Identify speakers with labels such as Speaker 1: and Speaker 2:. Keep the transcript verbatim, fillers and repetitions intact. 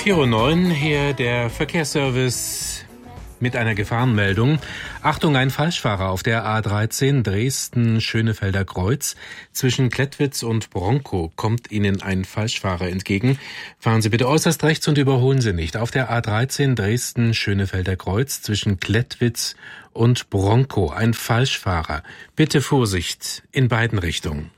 Speaker 1: vier Uhr neun, hier der Verkehrsservice mit einer Gefahrenmeldung. Achtung, ein Falschfahrer auf der A dreizehn Dresden-Schönefelder Kreuz. Zwischen Klettwitz und Bronkow kommt Ihnen ein Falschfahrer entgegen. Fahren Sie bitte äußerst rechts und überholen Sie nicht. Auf der A dreizehn Dresden-Schönefelder Kreuz zwischen Klettwitz und Bronkow ein Falschfahrer. Bitte Vorsicht in beiden Richtungen.